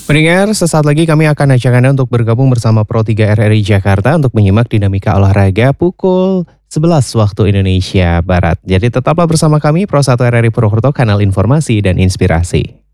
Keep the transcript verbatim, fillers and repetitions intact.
Pendengar, sesaat lagi kami akan ajak Anda untuk bergabung bersama Pro tiga R R I Jakarta untuk menyimak dinamika olahraga pukul sebelas waktu Indonesia Barat. Jadi tetaplah bersama kami Pro satu R R I Purwokerto, kanal informasi dan inspirasi.